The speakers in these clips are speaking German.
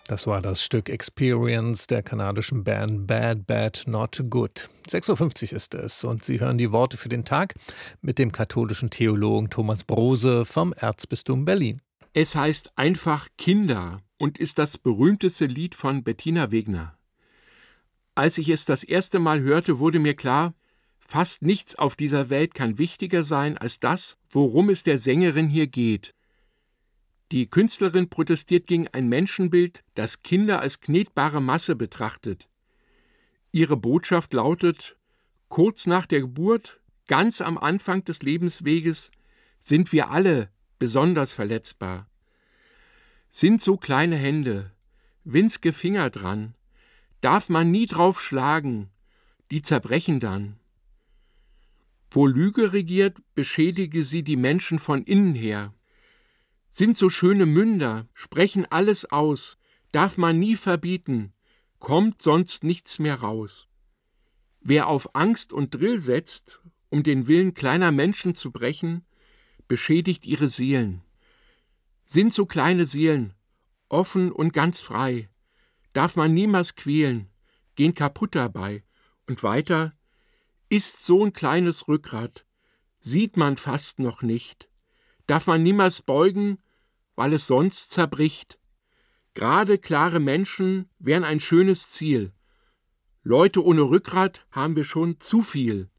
Das war das Stück Experience der kanadischen Band Bad Bad Not Good. 6:50 Uhr ist es und Sie hören die Worte für den Tag mit dem katholischen Theologen Thomas Brose vom Erzbistum Berlin. Es heißt einfach Kinder und ist das berühmteste Lied von Bettina Wegner. Als ich es das erste Mal hörte, wurde mir klar, fast nichts auf dieser Welt kann wichtiger sein als das, worum es der Sängerin hier geht. Die Künstlerin protestiert gegen ein Menschenbild, das Kinder als knetbare Masse betrachtet. Ihre Botschaft lautet: Kurz nach der Geburt, ganz am Anfang des Lebensweges, sind wir alle besonders verletzbar. Sind so kleine Hände, winzige Finger dran, darf man nie drauf schlagen, die zerbrechen dann. Wo Lüge regiert, beschädige sie die Menschen von innen her. Sind so schöne Münder, sprechen alles aus, darf man nie verbieten, kommt sonst nichts mehr raus. Wer auf Angst und Drill setzt, um den Willen kleiner Menschen zu brechen, beschädigt ihre Seelen. Sind so kleine Seelen, offen und ganz frei, darf man niemals quälen, gehen kaputt dabei. Und weiter, ist so ein kleines Rückgrat, sieht man fast noch nicht, darf man niemals beugen, weil es sonst zerbricht. Gerade klare Menschen wären ein schönes Ziel. Leute ohne Rückgrat haben wir schon zu viel.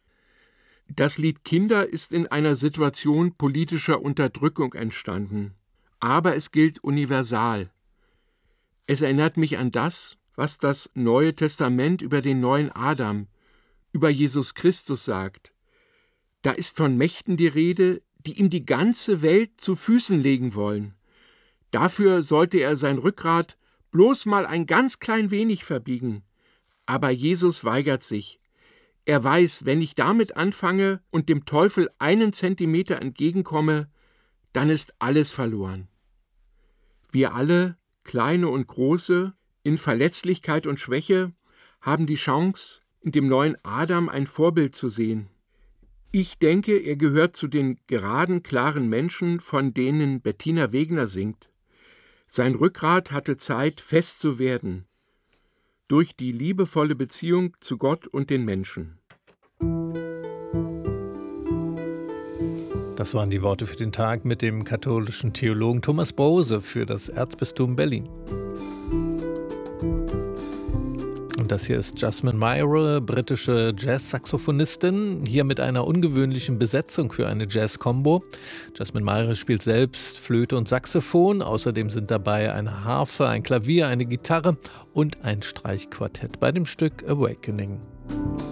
Das Lied Kinder ist in einer Situation politischer Unterdrückung entstanden, aber es gilt universal. Es erinnert mich an das, was das Neue Testament über den neuen Adam, über Jesus Christus sagt. Da ist von Mächten die Rede, die ihm die ganze Welt zu Füßen legen wollen. Dafür sollte er sein Rückgrat bloß mal ein ganz klein wenig verbiegen. Aber Jesus weigert sich. Er weiß, wenn ich damit anfange und dem Teufel 1 Zentimeter entgegenkomme, dann ist alles verloren. Wir alle, Kleine und Große, in Verletzlichkeit und Schwäche, haben die Chance, in dem neuen Adam ein Vorbild zu sehen. Ich denke, er gehört zu den geraden, klaren Menschen, von denen Bettina Wegner singt. Sein Rückgrat hatte Zeit, fest zu werden, durch die liebevolle Beziehung zu Gott und den Menschen. Das waren die Worte für den Tag mit dem katholischen Theologen Thomas Brose für das Erzbistum Berlin. Und das hier ist Jasmine Myra, britische Jazz-Saxophonistin, hier mit einer ungewöhnlichen Besetzung für eine Jazz-Combo. Jasmine Myra spielt selbst Flöte und Saxophon, außerdem sind dabei eine Harfe, ein Klavier, eine Gitarre und ein Streichquartett bei dem Stück Awakening.